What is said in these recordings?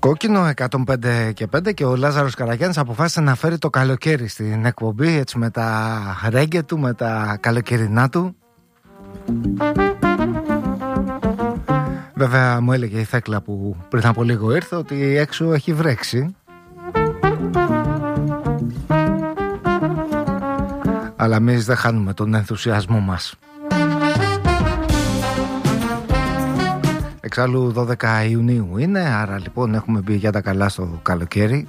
Κόκκινο 105 και 5 και ο Λάζαρος Καραγιάννης αποφάσισε να φέρει το καλοκαίρι στην εκπομπή, έτσι με τα ρέγγε του, με τα καλοκαιρινά του. Βέβαια μου έλεγε η Θέκλα που πριν από λίγο ήρθε ότι έξω έχει βρέξει. Αλλά εμείς δεν χάνουμε τον ενθουσιασμό μας. Εξάλλου 12 Ιουνίου είναι, άρα λοιπόν έχουμε μπει για τα καλά στο καλοκαίρι.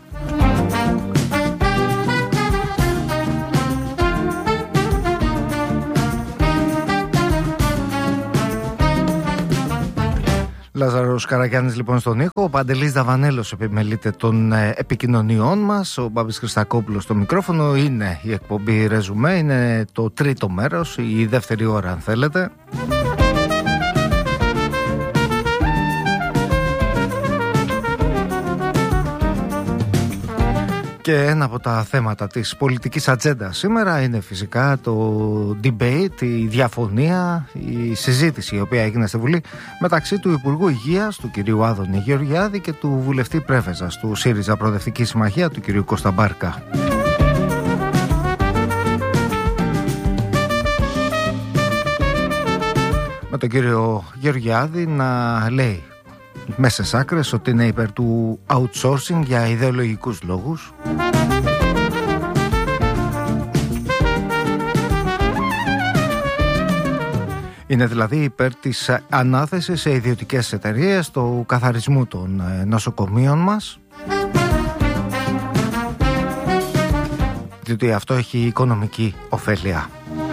Λάζαρος Καραγιάννης λοιπόν στον ήχο, ο Παντελής Δαβανέλος επιμελείται των επικοινωνιών μας, ο Μπάμπης Χριστακόπουλος στο μικρόφωνο. Είναι η εκπομπή Ρεζουμέ, είναι το τρίτο μέρος, η δεύτερη ώρα αν θέλετε. Και ένα από τα θέματα της πολιτικής ατζέντας σήμερα είναι φυσικά το debate, η διαφωνία, η συζήτηση η οποία έγινε στη Βουλή μεταξύ του Υπουργού Υγείας, του κυρίου Άδωνη Γεωργιάδη, και του βουλευτή Πρέβεζας του ΣΥΡΙΖΑ Προοδευτική Συμμαχία, του κυρίου Κώστα Μπάρκα. Με τον κύριο Γεωργιάδη να λέει μέσες άκρες ότι είναι υπέρ του outsourcing για ιδεολογικούς λόγους. Είναι δηλαδή υπέρ της ανάθεσης σε ιδιωτικές εταιρείες του καθαρισμού των νοσοκομείων μας, διότι αυτό έχει οικονομική ωφέλεια.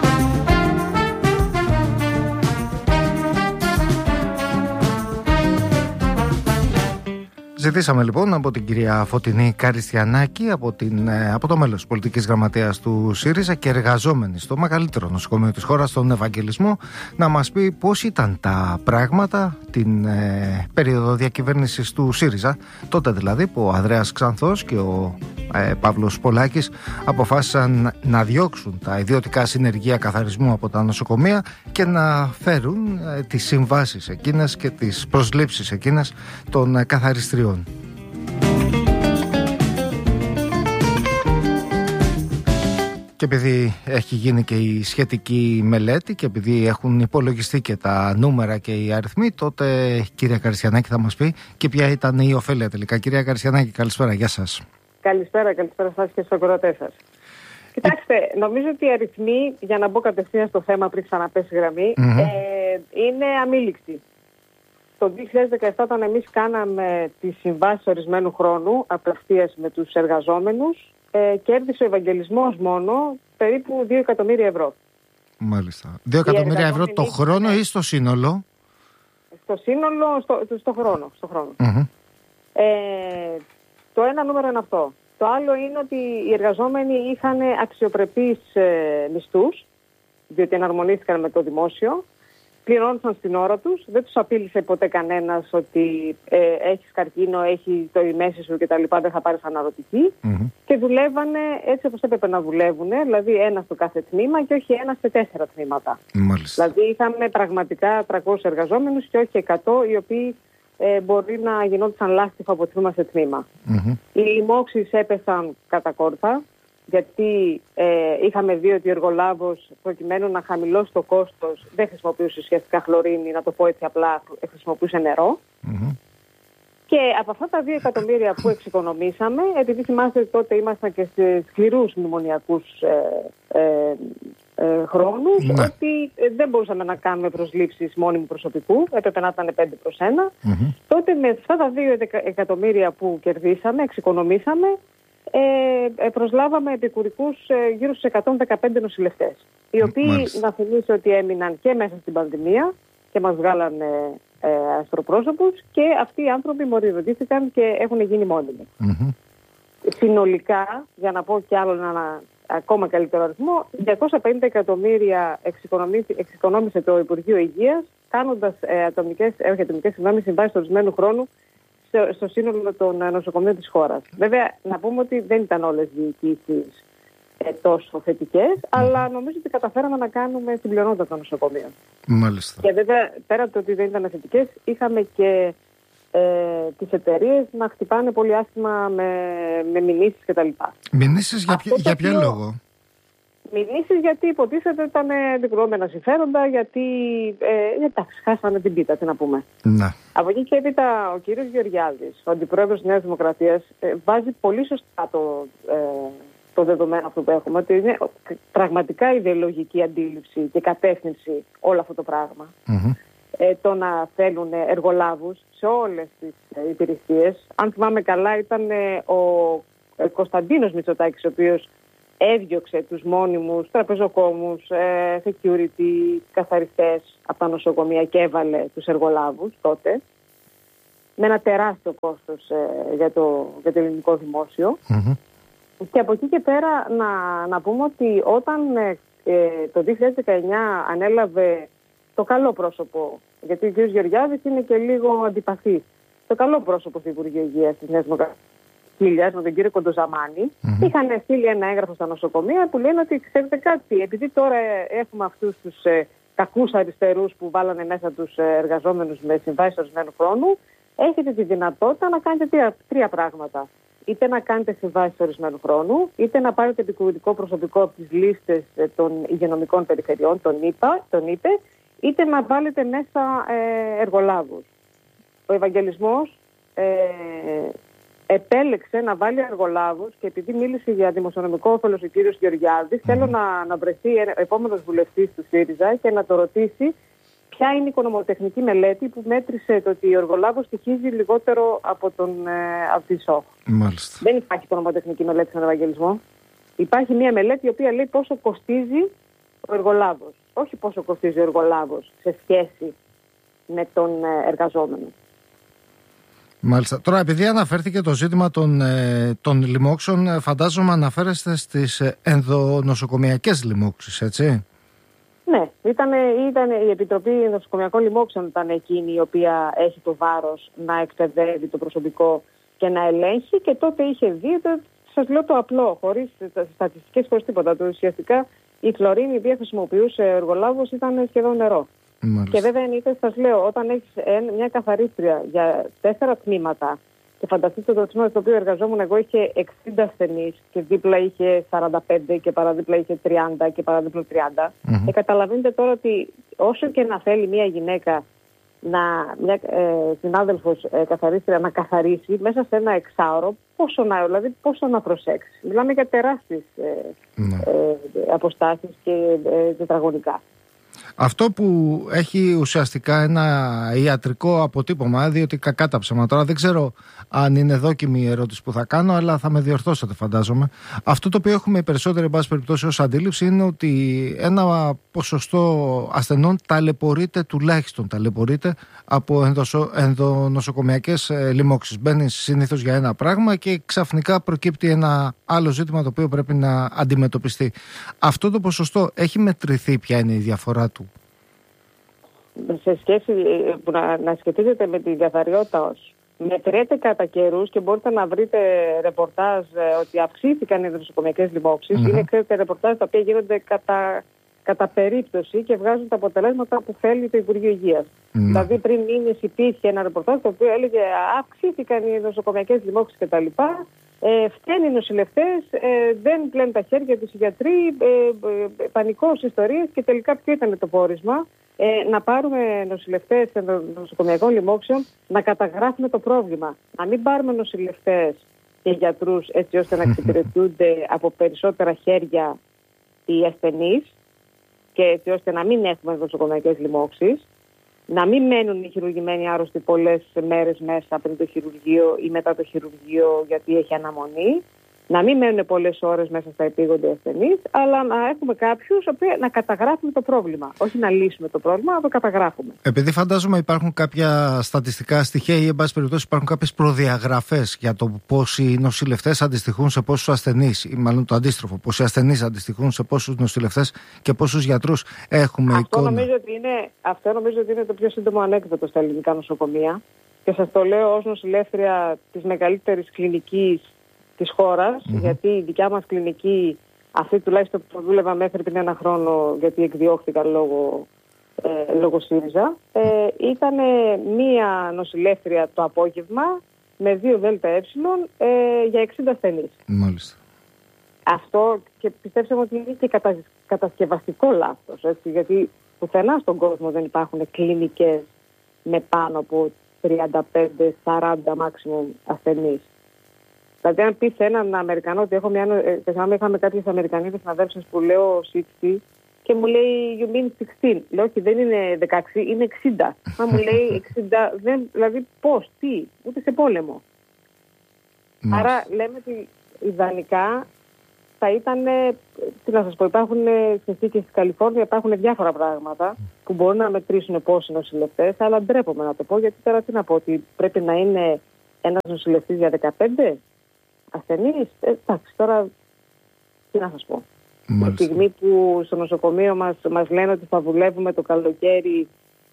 Ζητήσαμε λοιπόν από την κυρία Φωτεινή Καριστιανάκη, από το μέλος πολιτικής γραμματείας του ΣΥΡΙΖΑ και εργαζόμενη στο μεγαλύτερο νοσοκομείο της χώρας, στον Ευαγγελισμό, να μας πει πώς ήταν τα πράγματα την περίοδο διακυβέρνησης του ΣΥΡΙΖΑ, τότε δηλαδή που ο Ανδρέας Ξανθός και ο Παύλος Πολάκης αποφάσισαν να διώξουν τα ιδιωτικά συνεργεία καθαρισμού από τα νοσοκομεία και να φέρουν τις συμβάσεις εκείνες και τις προσλήψεις εκείνες των καθαριστριών. Και επειδή έχει γίνει και η σχετική μελέτη και επειδή έχουν υπολογιστεί και τα νούμερα και οι αριθμοί, τότε κυρία Καριστιανάκη θα μας πει και ποια ήταν η ωφέλεια τελικά. Κυρία Καριστιανάκη, καλησπέρα, γεια σας. Καλησπέρα σας και στους ακροατές σας. Κοιτάξτε, νομίζω ότι οι αριθμοί, για να μπω κατευθείαν στο θέμα πριν ξαναπέσει γραμμή, είναι αμήλικτοι. Το 2017, όταν εμείς κάναμε τις συμβάσεις ορισμένου χρόνου απευθείας με τους εργαζόμενους, κέρδισε ο Ευαγγελισμός μόνο περίπου 2 εκατομμύρια ευρώ. Μάλιστα. 2 εκατομμύρια ευρώ το χρόνο ή στο σύνολο? Στο σύνολο, στο χρόνο. Το ένα νούμερο είναι αυτό. Το άλλο είναι ότι οι εργαζόμενοι είχαν αξιοπρεπείς μισθούς, διότι εναρμονίστηκαν με το δημόσιο, πληρώνονταν στην ώρα τους, δεν τους απείλησε ποτέ κανένας ότι έχεις καρκίνο, έχει το η μέση σου κτλ. Δεν θα πάρεις αναρωτική. Και δουλεύανε έτσι όπως έπρεπε να δουλεύουν, δηλαδή ένα στο κάθε τμήμα και όχι ένα σε 4 τμήματα. Μάλιστα. Δηλαδή είχαμε πραγματικά 300 εργαζόμενους και όχι 100 οι οποίοι μπορεί να γινόντουσαν λάστιχο από τμήμα σε τμήμα. Οι λοιμώξεις έπεσαν κατά κόρτα, γιατί είχαμε δει ότι ο εργολάβος, προκειμένου να χαμηλώσει το κόστος, δεν χρησιμοποιούσε ουσιαστικά χλωρίνη, να το πω έτσι απλά, χρησιμοποιούσε νερό. Και από αυτά τα 2 εκατομμύρια που εξοικονομήσαμε, επειδή θυμάστε τότε ήμασταν και σε σκληρούς μνημονιακούς χρόνους, ότι δεν μπορούσαμε να κάνουμε προσλήψεις μόνιμου προσωπικού, έπρεπε να ήταν 5/1. Τότε με αυτά τα 2 εκατομμύρια που κερδίσαμε, εξοικονομήσαμε, προσλάβαμε επικουρικούς γύρω στους 115 νοσηλευτές, οι οποίοι να θυμίσω ότι έμειναν και μέσα στην πανδημία και μας βγάλανε αστροπρόσωπους, και αυτοί οι άνθρωποι μοριοδοτήθηκαν και έχουν γίνει μόνιμοι. Συνολικά, για να πω κι άλλο ένα ακόμα καλύτερο αριθμό, 250 εκατομμύρια εξοικονόμησε το Υπουργείο Υγείας, κάνοντας ατομικές συμβάσεις ορισμένου χρόνου στο σύνολο των νοσοκομείων της χώρας. Βέβαια, να πούμε ότι δεν ήταν όλες οι διοικήσεις τόσο θετικές, αλλά νομίζω ότι καταφέραμε να κάνουμε την πλειονότητα των νοσοκομείων. Μάλιστα. Και βέβαια, πέρα από το ότι δεν ήταν θετικές, είχαμε και τις εταιρείες να χτυπάνε πολύ άσχημα με μηνύσεις κτλ. Μηνύσεις για ποιο λόγο? Μηνύσεις γιατί υποτίθεται ήταν δικαιωμένα συμφέροντα, γιατί εντάξει, χάσανε την πίτα, τι να πούμε. Ναι. Από εκεί και έπειτα ο κύριος Γεωργιάδης, ο αντιπρόεδρος της Νέας Δημοκρατίας, βάζει πολύ σωστά το δεδομένο αυτό που έχουμε, ότι είναι πραγματικά ιδεολογική αντίληψη και κατεύθυνση όλο αυτό το πράγμα. Το να θέλουν εργολάβους σε όλες τις υπηρεσίες. Αν θυμάμαι καλά, ήταν ο Κωνσταντίνος Μητσοτάκης, ο οποίος έδιωξε τους μόνιμους τραπεζοκόμους, security, καθαριστές από τα νοσοκομεία και έβαλε τους εργολάβους τότε, με ένα τεράστιο κόστος για το ελληνικό δημόσιο. Και από εκεί και πέρα να πούμε ότι όταν το 2019 ανέλαβε το καλό πρόσωπο, γιατί ο κ. Γεωργιάδης είναι και λίγο αντιπαθής, το καλό πρόσωπο του Υπουργείου Υγείας της Νέας Δημοκρατίας, με τον κύριο Κοντοζαμάνη, είχαν στείλει ένα έγγραφο στα νοσοκομεία που λένε ότι ξέρετε κάτι, επειδή τώρα έχουμε αυτούς τους κακούς αριστερούς που βάλανε μέσα τους εργαζόμενους με συμβάσεις ορισμένου χρόνου, έχετε τη δυνατότητα να κάνετε τρία πράγματα. Είτε να κάνετε συμβάσεις ορισμένου χρόνου, είτε να πάρετε επικουρικό προσωπικό από τις λίστες των υγειονομικών περιφερειών, τον ΙΠΕ, είτε να βάλετε μέσα εργολάβους. Ο Ευαγγελισμός επέλεξε να βάλει εργολάβους και επειδή μίλησε για δημοσιονομικό όφελος ο κύριος Γεωργιάδης, θέλω να βρεθεί επόμενος βουλευτής του ΣΥΡΙΖΑ και να το ρωτήσει ποια είναι η οικονομοτεχνική μελέτη που μέτρησε το ότι ο εργολάβος στοιχίζει λιγότερο από τη ΣΟΧ. Μάλιστα. Δεν υπάρχει οικονομοτεχνική μελέτη στον Ευαγγελισμό. Υπάρχει μια μελέτη η οποία λέει πόσο κοστίζει ο εργολάβος. Όχι πόσο κοστίζει ο εργολάβος σε σχέση με τον εργαζόμενο. Μάλιστα. Τώρα, επειδή αναφέρθηκε το ζήτημα των λοιμόξεων, φαντάζομαι αναφέρεστε στις ενδονοσοκομιακές λοιμόξεις, έτσι? Ναι, ήταν η Επιτροπή Νοσοκομιακών Λοιμόξεων ήταν εκείνη η οποία έχει το βάρος να εκπαιδεύει το προσωπικό και να ελέγχει και τότε είχε δει, σας λέω το απλό, χωρίς στατιστικές, χωρίς τίποτα. Ουσιαστικά η χλωρίνη η οποία χρησιμοποιούσε ο εργολάβος ήταν σχεδόν νερό. Μάλιστα. Και βέβαια σας λέω, όταν έχεις μια καθαρίστρια για 4 τμήματα και φανταστείτε το τμήμα στο οποίο εργαζόμουν εγώ είχε 60 ασθενείς και δίπλα είχε 45 και παραδίπλα είχε 30 και παραδίπλα 30. Καταλαβαίνετε τώρα ότι όσο και να θέλει μια γυναίκα, μια συνάδελφος καθαρίστρια να καθαρίσει μέσα σε ένα εξάωρο, πόσο να προσέξει. Μιλάμε για τεράστιες αποστάσεις και τετραγωνικά. Αυτό που έχει ουσιαστικά ένα ιατρικό αποτύπωμα, διότι κακά τα ψέματα, τώρα δεν ξέρω αν είναι δόκιμη η ερώτηση που θα κάνω, αλλά θα με διορθώσετε φαντάζομαι. Αυτό το οποίο έχουμε οι περισσότεροι, εν πάση περιπτώσει, ως αντίληψη είναι ότι ένα ποσοστό ασθενών τουλάχιστον ταλαιπωρείται από ενδονοσοκομιακές λοιμώξεις. Μπαίνει συνήθως για ένα πράγμα και ξαφνικά προκύπτει ένα άλλο ζήτημα το οποίο πρέπει να αντιμετωπιστεί. Αυτό το ποσοστό έχει μετρηθεί, ποια είναι η διαφορά του? Σε σχέση που να σχετίζεται με την καθαριότητα, μετριέται κατά καιρούς και μπορείτε να βρείτε ρεπορτάζ ότι αυξήθηκαν οι νοσοκομιακές λοιμώξεις. Είναι ρεπορτάζ τα οποία γίνονται κατά περίπτωση και βγάζουν τα αποτελέσματα που θέλει το Υπουργείο Υγείας. Δηλαδή πριν μήνες υπήρχε ένα ρεπορτάζ το οποίο έλεγε αυξήθηκαν οι νοσοκομιακές λοιμώξεις κτλ. Φταίνουν οι νοσηλευτές, δεν πλένουν τα χέρια τους οι γιατροί, πανικός, ιστορίες και τελικά ποιο ήταν το πόρισμα? Να πάρουμε νοσηλευτές νοσοκομιακών λοιμώξεων, να καταγράφουμε το πρόβλημα. Να μην πάρουμε νοσηλευτές και γιατρούς έτσι ώστε να εξυπηρετούνται από περισσότερα χέρια οι ασθενείς και έτσι ώστε να μην έχουμε νοσοκομιακές λοιμώξεις. Να μην μένουν οι χειρουργημένοι άρρωστοι πολλές μέρες μέσα πριν το χειρουργείο ή μετά το χειρουργείο γιατί έχει αναμονή. Να μην μένουν πολλές ώρες μέσα στα επίγοντα ασθενείς, αλλά να έχουμε κάποιους να καταγράφουμε το πρόβλημα. Όχι να λύσουμε το πρόβλημα, να το καταγράφουμε. Επειδή φαντάζομαι υπάρχουν κάποια στατιστικά στοιχεία ή, εν πάση περιπτώσει, υπάρχουν κάποιες προδιαγραφές για το πόσοι νοσηλευτές αντιστοιχούν σε πόσους ασθενείς, ή μάλλον το αντίστροφο, πόσοι ασθενείς αντιστοιχούν σε πόσους νοσηλευτές και πόσους γιατρούς έχουμε εικόνα. Αυτό νομίζω ότι είναι το πιο σύντομο ανέκδοτο στα ελληνικά νοσοκομεία. Και σας το λέω ως νοσηλεύτρια της μεγαλύτερης κλινικής της χώρας, γιατί η δικιά μας κλινική, αυτή τουλάχιστον που δούλευα μέχρι πριν ένα χρόνο, γιατί εκδιώχθηκα λόγω λόγω ΣΥΡΙΖΑ, ήταν μία νοσηλεύτρια το απόγευμα με 2 ΔΕΛΤΑ για 60 ασθενείς. Μάλιστα. Αυτό και πιστέψαμε ότι είναι και κατασκευαστικό λάθος, έτσι, γιατί πουθενά στον κόσμο δεν υπάρχουν κλινικές με πάνω από 35-40 maximum ασθενείς. Δηλαδή, αν πει σε έναν Αμερικανό ότι είχαμε κάποιες Αμερικανίδες συναδέλφους που λέω 60 και μου λέει you mean 16. Λέω όχι, δεν είναι 16, είναι 60. Μα μου λέει 60, δηλαδή πώς, τι, ούτε σε πόλεμο. Άρα λέμε ότι ιδανικά θα ήταν, τι να σας πω, υπάρχουν συνθήκες στη Καλιφόρνια, υπάρχουν διάφορα πράγματα που μπορούν να μετρήσουν πόσοι νοσηλευτές, αλλά ντρέπομαι να το πω, γιατί τώρα τι να πω, ότι πρέπει να είναι ένας νοσηλευτής για 15 ασθενείς. Εντάξει, τώρα τι να σας πω. Τη στιγμή που στο νοσοκομείο μας λένε ότι θα δουλεύουμε το καλοκαίρι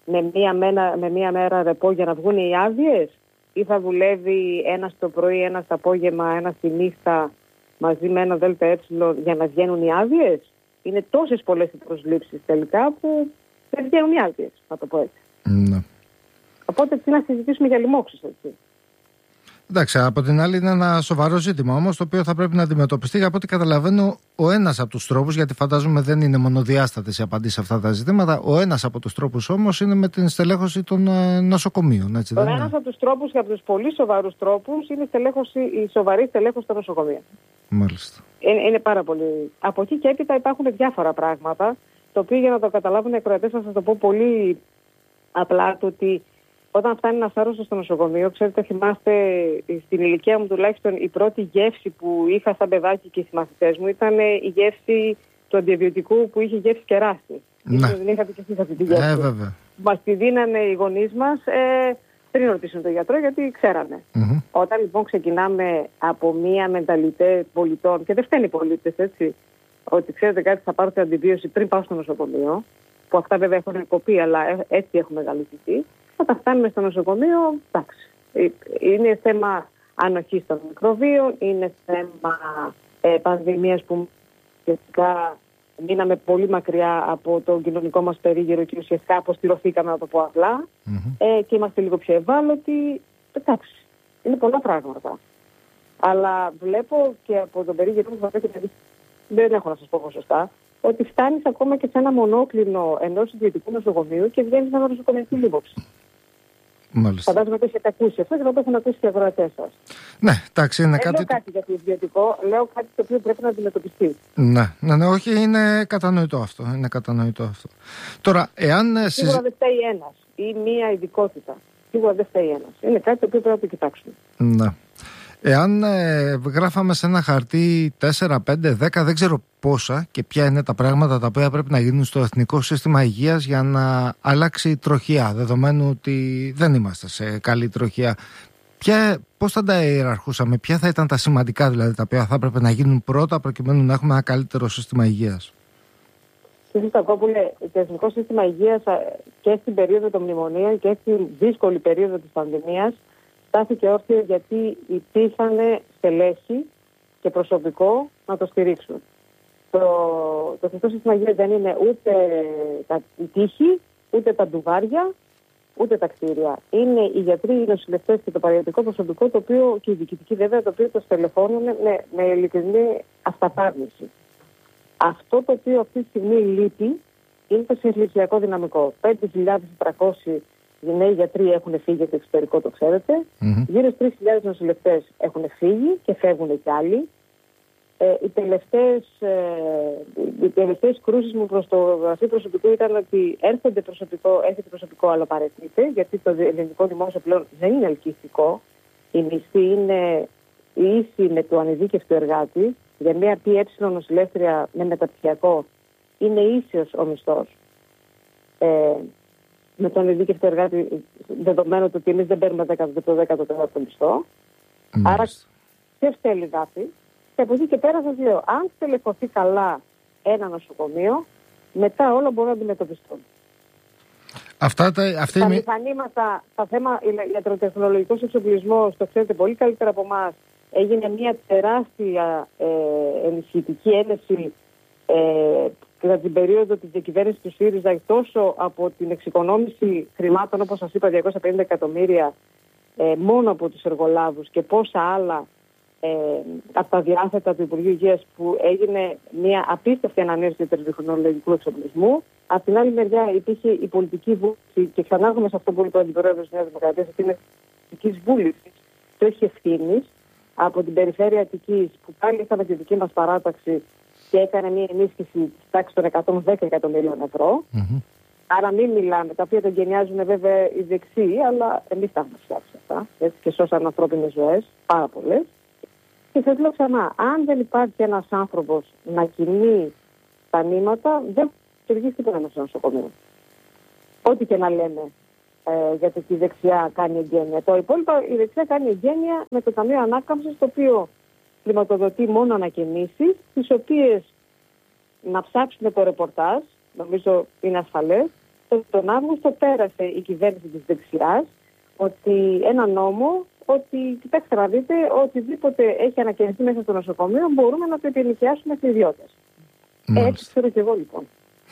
με μία μέρα ρεπό για να βγουν οι άδειες, ή θα δουλεύει ένας το πρωί, ένας το απόγευμα, ένας τη νύχτα μαζί με ένα ΔΕΛΤΑ για να βγαίνουν οι άδειες. Είναι τόσες πολλές οι προσλήψεις τελικά που δεν βγαίνουν οι άδειες, να το πω έτσι. Ναι. Οπότε τι να συζητήσουμε για λοιμώξεις, έτσι. Εντάξει, από την άλλη είναι ένα σοβαρό ζήτημα όμως, το οποίο θα πρέπει να αντιμετωπιστεί. Από ό,τι καταλαβαίνω, ο ένας από τους τρόπους, γιατί φαντάζομαι δεν είναι μονοδιάστατες οι απαντήσεις σε αυτά τα ζητήματα, ο ένας από τους τρόπους όμως είναι με την στελέχωση των νοσοκομείων. Έτσι, ο ένας από τους τρόπους και από τους πολύ σοβαρούς τρόπους είναι η σοβαρή στελέχωση των νοσοκομείων. Μάλιστα. Είναι πάρα πολύ. Από εκεί και έπειτα υπάρχουν διάφορα πράγματα, το οποίο για να το καταλάβουν οι ακροατές θα σας το πω πολύ απλά, το ότι όταν φτάνει ένας άρρωστος στο νοσοκομείο, ξέρετε, θυμάστε στην ηλικία μου τουλάχιστον η πρώτη γεύση που είχα σαν παιδάκι και οι συμμαθητές μου ήταν η γεύση του αντιβιωτικού που είχε γεύση κεράσι. Ναι. Δεν είχατε και εσείς αυτή τη γεύση. Βέβαια. Μας τη δίνανε οι γονείς μας πριν ρωτήσουν τον γιατρό, γιατί ξέρανε. Mm-hmm. Όταν λοιπόν ξεκινάμε από μία μενταλιτέ πολιτών, και δεν φταίνει οι πολίτες, έτσι, ότι ξέρετε κάτι, θα πάρετε αντιβίωση πριν πάω στο νοσοκομείο, που αυτά βέβαια έχουν κοπεί, αλλά έτσι έχουμε μεγαλύτερη. Όταν φτάνουμε στο νοσοκομείο, εντάξει, είναι θέμα ανοχής των μικροβίων, είναι θέμα πανδημίας που ουσιαστικά μείναμε πολύ μακριά από το κοινωνικό μας περίγυρο και ουσιαστικά αποστηρωθήκαμε, να το πω απλά, και είμαστε λίγο πιο ευάλωτοι. Εντάξει, είναι πολλά πράγματα. Αλλά βλέπω και από τον περίγυρο μου, δεν έχω να σας πω σωστά, ότι φτάνεις ακόμα και σε ένα μονόκλινο ενός ιδιωτικού νοσοκομείου και βγαίνεις με νοσοκομιακή λίμωξη. Μάλιστα. Φαντάζομαι ότι έχετε ακούσει αυτό και θα το έχουν ακούσει και οι ακροατές σας. Ναι, εντάξει, είναι κάτι. Δεν λέω κάτι για το ιδιωτικό, λέω κάτι το οποίο πρέπει να αντιμετωπιστεί. Ναι, όχι, είναι κατανοητό αυτό. Τώρα, εάν. Σίγουρα δεν φταίει ένας ή μία ειδικότητα. Σίγουρα δεν φταίει ένας. Είναι κάτι το οποίο πρέπει να το κοιτάξουμε. Ναι. Εάν γράφαμε σε ένα χαρτί 4, 5, 10, δεν ξέρω πόσα και ποια είναι τα πράγματα τα οποία πρέπει να γίνουν στο Εθνικό Σύστημα Υγείας για να αλλάξει η τροχιά, δεδομένου ότι δεν είμαστε σε καλή τροχιά, πώς θα τα ιεραρχούσαμε, ποια θα ήταν τα σημαντικά δηλαδή τα οποία θα έπρεπε να γίνουν πρώτα προκειμένου να έχουμε ένα καλύτερο σύστημα υγείας? Κύριε Στακόπουλε, το Εθνικό Σύστημα Υγείας και στην περίοδο των μνημονίων και στην δύσκολη περίοδο της πανδημίας στάθηκε όρθιο γιατί υπήρχαν στελέχη και προσωπικό να το στηρίξουν. Το Εθνικό Σύστημα Υγείας δεν είναι ούτε η τύχη, ούτε τα ντουβάρια, ούτε τα κτίρια. Είναι οι γιατροί, οι νοσηλευτές και το παραγωγικό προσωπικό, το οποίο, και οι διοικητικοί βέβαια, το οποίο το στελεχώνουν με ειλικρινή αυταπάρνηση. Αυτό το οποίο αυτή τη στιγμή λείπει είναι το συγχλησιακό δυναμικό. 5.400 νέοι γιατροί έχουν φύγει για το εξωτερικό, το ξέρετε. Mm-hmm. Γύρω στους 3.000 νοσηλευτές έχουν φύγει και φεύγουν κι άλλοι. Οι τελευταίες κρούσεις μου προς το γραφείο προσωπικού ήταν ότι έρχεται προσωπικό, αλλά παραιτείται, γιατί το ελληνικό δημόσιο πλέον δεν είναι ελκυστικό. Η μισθή είναι ίση με το ανειδίκευτο εργάτη. Για μια ΠΕ νοσηλεύτρια με μεταπτυχιακό είναι ίσιος ο μισθός με τον ανειδίκευτο εργάτη, δεδομένου ότι εμείς δεν παίρνουμε το 14ο μισθό. Άρα, ποιος θέλει δάφη? Και από εκεί και πέρα σας λέω, αν στελεχωθεί καλά ένα νοσοκομείο, μετά όλα μπορούν να αντιμετωπιστούν. Τα μηχανήματα, τα θέμα ιατροτεχνολογικός εξοπλισμός, το ξέρετε πολύ καλύτερα από εμάς, έγινε μια τεράστια ενισχυτική έλευση κατά την περίοδο της διακυβέρνησης του ΣΥΡΙΖΑ, τόσο από την εξοικονόμηση χρημάτων, όπως σας είπα, 250 εκατομμύρια μόνο από τους εργολάβους και πόσα άλλα από τα διάθετα του Υπουργείου Υγείας, που έγινε μια απίστευτη ανανέωση του τερματοχρονολογικού εξοπλισμού. Από την άλλη μεριά υπήρχε η πολιτική βούληση, και ξανά έρχομαι σε αυτό που είπε ο Αντιπρόεδρος της Νέας Δημοκρατίας, αυτή είναι πολιτική βούληση και όχι ευθύνης, από την περιφέρεια Αττικής, που πάλι είχαμε τη δική μας παράταξη και έκανε μια ενίσχυση της τάξης των 110 εκατομμυρίων ευρώ. Άρα μην μιλάμε, τα οποία τα εγκαινιάζουν βέβαια οι δεξιοί, αλλά εμείς τα έχουμε φτιάξει αυτά, έτσι, και σώσαν ανθρώπινες ζωές, πάρα πολλές. Και σας λέω ξανά, αν δεν υπάρχει ένας άνθρωπος να κινεί τα νήματα, δεν λειτουργεί τίποτα στο νοσοκομείο. Ό,τι και να λέμε γιατί η δεξιά κάνει εγγένεια. Το υπόλοιπο, η δεξιά κάνει εγγένεια με το Ταμείο Ανάκαμψης, το οποίο χρηματοδοτεί μόνο ανακαινήσεις, τις οποίες να ψάξουμε το ρεπορτάζ, νομίζω είναι ασφαλές. Τον Αύγουστο πέρασε η κυβέρνηση της δεξιάς ότι ένα νόμο, ότι κοιτάξτε να δείτε, οτιδήποτε έχει ανακαινιστεί μέσα στο νοσοκομείο μπορούμε να το επινοικιάσουμε σε ιδιώτες. Έτσι ξέρω και εγώ λοιπόν.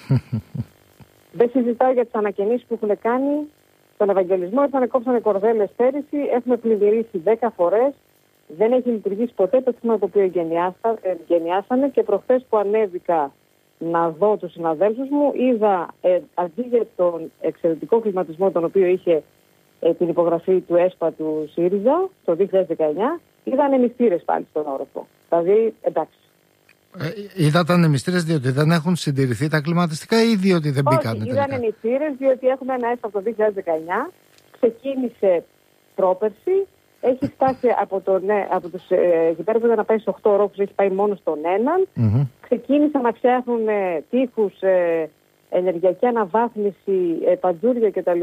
Δεν συζητάω για τις ανακαινήσεις που έχουν κάνει στον Ευαγγελισμό. Ήρθαν, κόψανε κορδέλες πέρυσι, έχουμε πλημμυρίσει 10 φορές. Δεν έχει λειτουργήσει ποτέ το σύστημα το οποίο εγκαινιάσανε, και προχθές που ανέβηκα να δω τους συναδέλφους μου, είδα αντί για τον εξαιρετικό κλιματισμό τον οποίο είχε την υπογραφή του ΕΣΠΑ του ΣΥΡΙΖΑ το 2019, είδαν ανεμιστήρες πάλι στον όροφο. Δηλαδή, εντάξει. Είδατε ανεμιστήρες διότι δεν έχουν συντηρηθεί τα κλιματιστικά ή διότι δεν μπήκανε? Όχι, είδαν ανεμιστήρες διότι έχουμε ένα ΕΣΠΑ από το 2019, ξεκίνησε πρόπερση, έχει φτάσει από τους εκεί πέρα που να πάει σε 8 ορόφους, έχει πάει μόνο στον έναν. Ξεκίνησαν να φτιάχνουν τείχους, ενεργειακή αναβάθμιση, παντζούρια κτλ.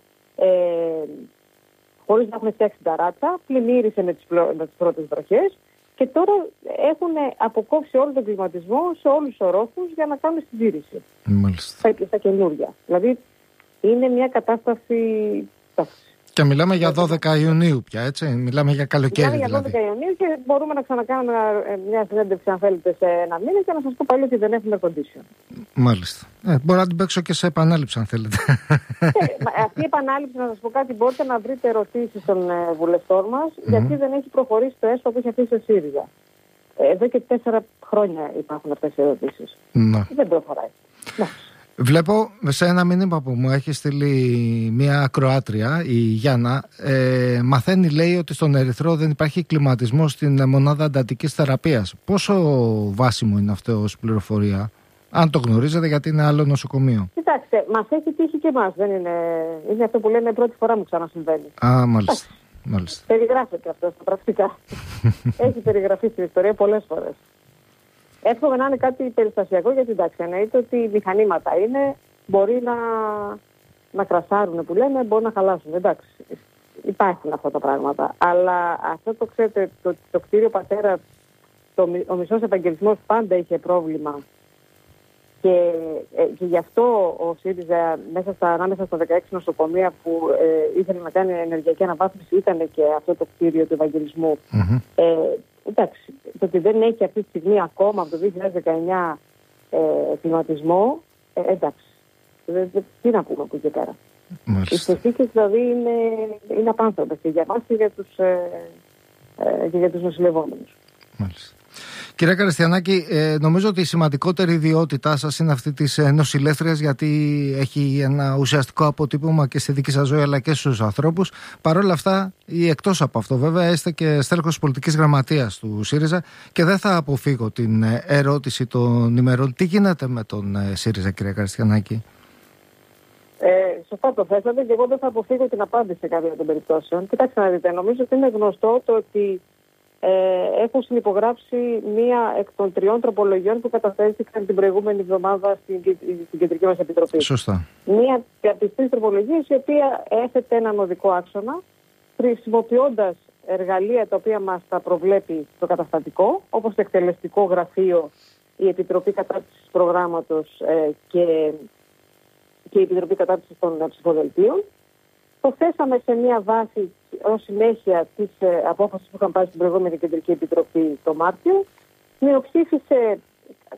Χωρίς να έχουν φτιάξει ταράτσα, πλημμύρισε με τις πρώτες βροχές και τώρα έχουν αποκόψει όλο τον κλιματισμό σε όλους τους ορόφους για να κάνουν συντήρηση. Μάλιστα. Στα καινούργια. Δηλαδή είναι μια κατάσταση. Και μιλάμε για 12 Ιουνίου πια, έτσι. Μιλάμε για καλοκαίρι. Μιλάμε για 12 Ιουνίου και μπορούμε να ξανακάνουμε μια συνέντευξη, αν θέλετε, σε ένα μήνα και να σας πω πάλι ότι δεν έχουμε condition. Μάλιστα. Μπορώ να την παίξω και σε επανάληψη, αν θέλετε. Αυτή η επανάληψη, να σας πω κάτι, μπορείτε να βρείτε ερωτήσεις των βουλευτών μας, γιατί δεν έχει προχωρήσει το ΕΣΠΑ που έχει αφήσει ο ΣΥΡΙΖΑ. Εδώ και 4 χρόνια υπάρχουν αυτές οι ερωτήσεις. Δεν προχωράει. Βλέπω σε ένα μήνυμα που μου έχει στείλει μια ακροάτρια, η Γιάννα, μαθαίνει, λέει, ότι στον Ερυθρό δεν υπάρχει κλιματισμό στην μονάδα εντατικής θεραπείας. Πόσο βάσιμο είναι αυτό ως πληροφορία, αν το γνωρίζετε, γιατί είναι άλλο νοσοκομείο? Κοιτάξτε, μας έχει τύχει και εμάς. Δεν είναι αυτό που λένε πρώτη φορά μου ξανασυμβαίνει. Μάλιστα. Περιγράφεται αυτό στα πρακτικά. Έχει περιγραφεί στην ιστορία πολλές φορές. Εύχομαι να είναι κάτι περιστασιακό, γιατί εντάξει, εννοείται ότι μηχανήματα είναι, μπορεί να κρασάρουν που λένε, μπορεί να χαλάσουν. Εντάξει, υπάρχουν αυτά τα πράγματα. Αλλά αυτό το ξέρετε, το κτίριο Πατέρα, ο μισός Ευαγγελισμός πάντα είχε πρόβλημα. Και γι' αυτό ο ΣΥΡΙΖΑ ανάμεσα στα 16 νοσοκομεία που ήθελε να κάνει ενεργειακή αναβάθμιση ήταν και αυτό το κτίριο του Ευαγγελισμού. Εντάξει, το ότι δεν έχει αυτή τη στιγμή ακόμα από το 2019 κλιματισμό, εντάξει, τι να πούμε από εκεί πέρα. Οι συνθήκες δηλαδή είναι απάνθρωπες και για εμάς και για τους νοσηλευόμενους. Μάλιστα. Κύριε Καριστιανάκη, νομίζω ότι η σημαντικότερη ιδιότητά σας είναι αυτή της νοσηλεύτριας, γιατί έχει ένα ουσιαστικό αποτύπωμα και στη δική σας ζωή αλλά και στους ανθρώπους. Παρ' όλα αυτά, ή εκτός από αυτό βέβαια, είστε και στέλεχος πολιτικής γραμματείας του ΣΥΡΙΖΑ και δεν θα αποφύγω την ερώτηση των ημερών. Τι γίνεται με τον ΣΥΡΙΖΑ, κύριε Καριστιανάκη? Σωστά το θέσατε και εγώ δεν θα αποφύγω την απάντηση σε κάποια των περιπτώσεων. Κοιτάξτε να δείτε, νομίζω ότι είναι γνωστό το ότι έχω συνυπογράψει μία εκ των 3 τροπολογιών που καταθέθηκαν την προηγούμενη εβδομάδα στην κεντρική μας επιτροπή. Σωστά. Μία από τις 3 τροπολογίες η οποία έθετε έναν οδικό άξονα, χρησιμοποιώντας εργαλεία τα οποία μας τα προβλέπει το καταστατικό, όπως το εκτελεστικό γραφείο, η Επιτροπή Κατάρτισης Προγράμματος και η Επιτροπή Κατάρτισης των Ψηφοδελτίων. Το θέσαμε σε μια βάση ως συνέχεια της απόφασης που είχαν πάρει στην προηγούμενη Κεντρική Επιτροπή το Μάρτιο. Μειοψήφισε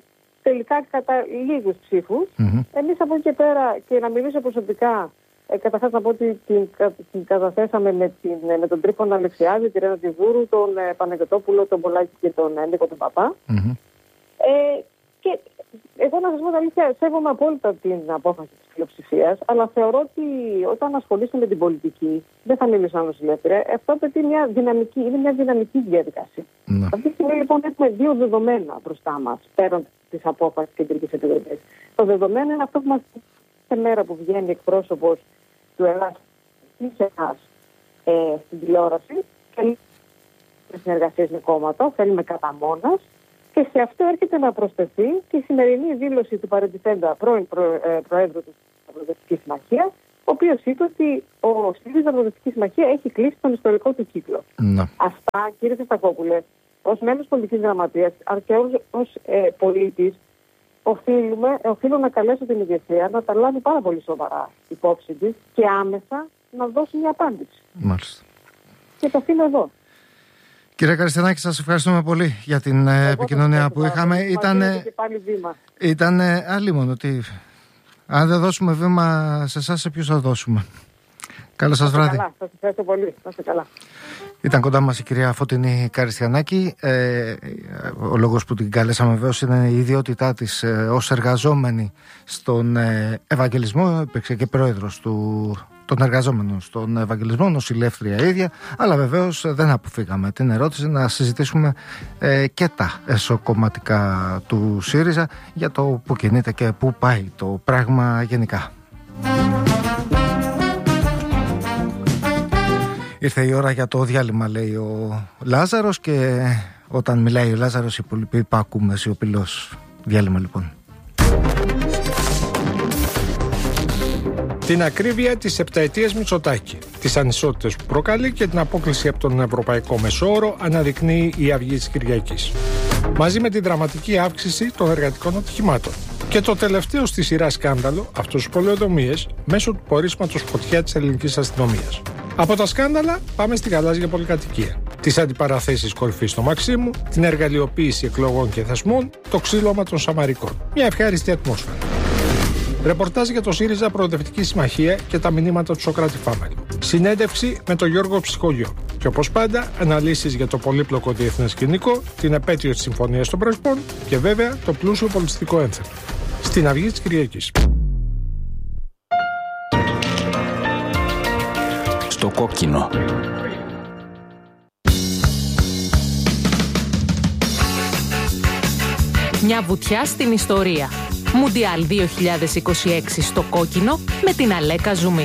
τελικά κατά λίγους ψήφους. Εμείς από εκεί και πέρα, και να μιλήσω προσωπικά, καταρχάς να πω ότι την καταθέσαμε με τον Τρίφωνα Αλεξιάδη, τη Ρένα Τιβούρου, τον Παναγιωτόπουλο, τον Πολάκη και τον Νίκο τον Παπά. Και εγώ να σας πω την αλήθεια, σέβομαι απόλυτα την απόφαση της πλειοψηφίας, αλλά θεωρώ ότι όταν ασχολείσαι με την πολιτική, δεν θα μιλήσω σαν νοσηλεύτρια, αυτό απαιτεί είναι μια δυναμική διαδικασία. Αυτή τη στιγμή λοιπόν έχουμε δύο δεδομένα μπροστά μας, πέραν της απόφασης της Κεντρικής Επιτροπής. Το δεδομένο είναι αυτό που μας σε μέρα που βγαίνει εκπρόσωπος του ΕΛΑΣ ή σε εμάς στην τηλεόραση, θέλει συνεργασίες με κόμματα, θέλουμε κατά μόνας. Και σε αυτό έρχεται να προσθεθεί και η σημερινή δήλωση του παρετηθέντα πρώην Προέδρου της Προοδευτικής Συμμαχίας, ο οποίος είπε ότι ο ΣΥΡΙΖΑ Προοδευτική Συμμαχία έχει κλείσει τον ιστορικό του κύκλο. Αυτά, κύριε Θεστακόπουλε, ως μέλος πολιτικής γραμματείας, αλλά και ως πολίτης, οφείλω να καλέσω την ηγεσία να τα λάβει πάρα πολύ σοβαρά υπόψη της και άμεσα να δώσει μια απάντηση. Μάλιστα. Και το αφήνω εδώ. Κύριε Καριστιανάκη, σας ευχαριστούμε πολύ για την επικοινωνία που είχαμε. Ήταν αλλήμον ότι αν δεν δώσουμε βήμα σε εσάς, σε ποιους θα δώσουμε. Καλό σας βράδυ. Σας ευχαριστώ πολύ. Να είστε καλά. Ήταν κοντά μας η κυρία Φωτεινή Καριστιανάκη. Ο λόγος που την καλέσαμε βέβαιως είναι η ιδιότητά της ως εργαζόμενη στον Ευαγγελισμό. Υπήρξε και πρόεδρος των εργαζόμενων στον Ευαγγελισμό, νοσηλεύτρια ίδια. Αλλά βεβαίως δεν αποφύγαμε την ερώτηση να συζητήσουμε και τα εσωκομματικά του ΣΥΡΙΖΑ για το που κινείται και που πάει το πράγμα γενικά. Ήρθε η ώρα για το διάλειμμα, λέει ο Λάζαρος, και όταν μιλάει ο Λάζαρος οι υπόλοιποι υπάκουμε σιωπηλός. Διάλειμμα λοιπόν. Την ακρίβεια της επταετίας Μητσοτάκη, τις ανισότητες που προκαλεί και την απόκλιση από τον ευρωπαϊκό μεσόωρο αναδεικνύει η Αυγή της Κυριακής. Μαζί με την δραματική αύξηση των εργατικών ατυχημάτων. Και το τελευταίο στη σειρά σκάνδαλο, αυτός τους πολεοδομίες, μέσω του πορίσματος φωτιά της ελληνικής αστυνομίας. Από τα σκάνδαλα πάμε στη γαλάζια πολυκατοικία. Τις αντιπαραθέσεις κορυφής στο Μαξίμου, την εργαλειοποίηση εκλογών και θεσμών, το ξύλωμα των Σαμαρικών. Μια ευχάριστη ατμόσφαιρα. Ρεπορτάζ για το ΣΥΡΙΖΑ Προοδευτική Συμμαχία και τα μηνύματα του Σοκράτη Φάμελου. Συνέντευξη με τον Γιώργο Ψυχολιό. Και όπως πάντα, αναλύσεις για το πολύπλοκο διεθνές σκηνικό, την επέτειο της Συμφωνίας των Πρεσπών και βέβαια το πλούσιο πολιτιστικό ένθετο. Στην Αυγή της Κυριακής. Στο κόκκινο. Μια βουτιά στην ιστορία. Μουντιάλ 2026 στο κόκκινο με την Αλέκα Ζουμί.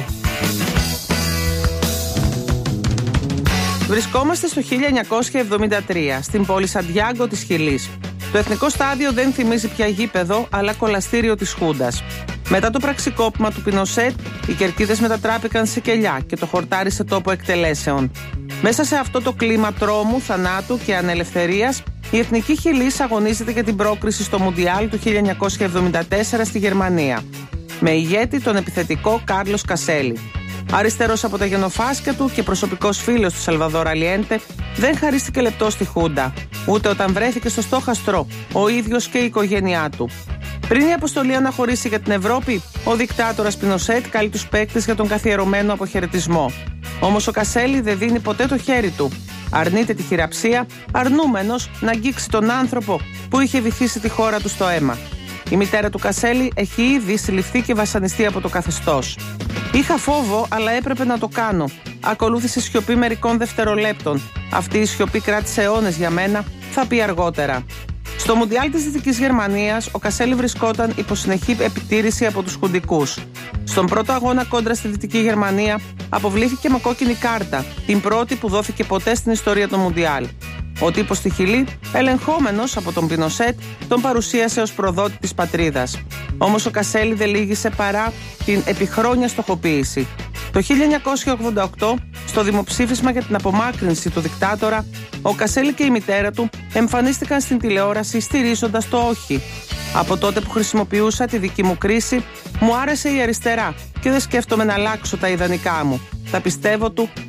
Βρισκόμαστε στο 1973, στην πόλη Σαντιάγκο της Χιλής. Το εθνικό στάδιο δεν θυμίζει πια γήπεδο, αλλά κολαστήριο της Χούντας. Μετά το πραξικόπημα του Πινοσέτ, οι κερκίδες μετατράπηκαν σε κελιά και το χορτάρι σε τόπο εκτελέσεων. Μέσα σε αυτό το κλίμα τρόμου, θανάτου και ανελευθερίας, η Εθνική Χιλής αγωνίζεται για την πρόκριση στο Μουντιάλ του 1974 στη Γερμανία. Με ηγέτη τον επιθετικό Κάρλος Κασέλι. Αριστερός από τα γενοφάσκια του και προσωπικός φίλος του Σαλβαδόρ Αλιέντε, δεν χαρίστηκε λεπτό στη Χούντα, ούτε όταν βρέθηκε στο στόχαστρο ο ίδιος και η οικογένειά του. Πριν η αποστολή αναχωρήσει για την Ευρώπη, ο δικτάτορας Πινοσέτ καλεί τους παίκτες για τον καθιερωμένο αποχαιρετισμό. Όμως ο Κασέλι δεν δίνει ποτέ το χέρι του. Αρνείται τη χειραψία, αρνούμενος να αγγίξει τον άνθρωπο που είχε βυθίσει τη χώρα του στο αίμα. Η μητέρα του Κασέλι έχει ήδη συλληφθεί και βασανιστεί από το καθεστώς. Είχα φόβο, αλλά έπρεπε να το κάνω. Ακολούθησε σιωπή μερικών δευτερολέπτων. Αυτή η σιωπή κράτησε αιώνες για μένα, θα πει αργότερα. Στο Μουντιάλ της Δυτικής Γερμανίας, ο Κασέλι βρισκόταν υπό συνεχή επιτήρηση από τους χουντικούς. Στον πρώτο αγώνα κόντρα στη Δυτική Γερμανία, αποβλήθηκε με κόκκινη κάρτα, την πρώτη που δόθηκε ποτέ στην ιστορία του Μουντιάλ. Ο τύπος στη Χιλή, ελεγχόμενος από τον Πινοσέτ, τον παρουσίασε ως προδότη της πατρίδας. Όμως ο Κασέλι δεν λύγησε παρά την επιχρόνια στοχοποίηση. Το 1988, στο δημοψήφισμα για την απομάκρυνση του δικτάτορα, ο Κασέλι και η μητέρα του εμφανίστηκαν στην τηλεόραση στηρίζοντας το όχι. Από τότε που χρησιμοποιούσα τη δική μου κρίση, μου άρεσε η αριστερά και δεν σκέφτομαι να αλλάξω τα ιδανικά μου. Τα πιστεύω του